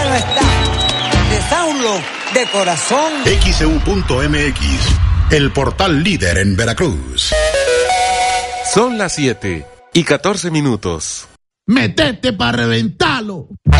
ya no está. De Saulo, de corazón. XEU.mx, el portal líder en Veracruz. Son las 7:14. Metete para reventarlo.